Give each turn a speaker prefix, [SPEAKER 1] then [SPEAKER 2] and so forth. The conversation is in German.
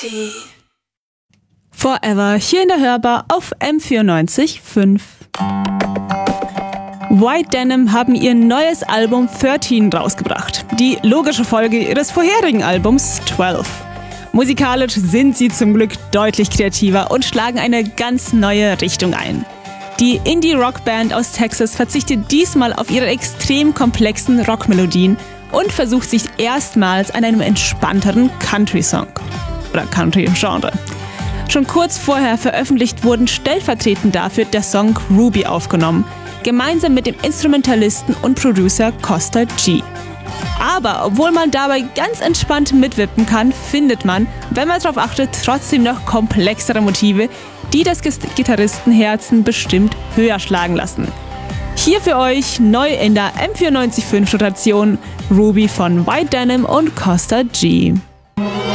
[SPEAKER 1] Party. Forever hier in der Hörbar auf M94.5. White Denim haben ihr neues Album 13 rausgebracht, die logische Folge ihres vorherigen Albums 12. Musikalisch sind sie zum Glück deutlich kreativer und schlagen eine ganz neue Richtung ein. Die Indie-Rock-Band aus Texas verzichtet diesmal auf ihre extrem komplexen Rockmelodien und versucht sich erstmals an einem entspannteren Country-Song oder Country-Genre. Schon kurz vorher veröffentlicht wurden stellvertretend dafür der Song Ruby aufgenommen, gemeinsam mit dem Instrumentalisten und Producer Costa G. Aber obwohl man dabei ganz entspannt mitwippen kann, findet man, wenn man darauf achtet, trotzdem noch komplexere Motive, die das Gitarristenherzen bestimmt höher schlagen lassen. Hier für euch neu in der M94.5 Rotation Ruby von White Denim und Costa G.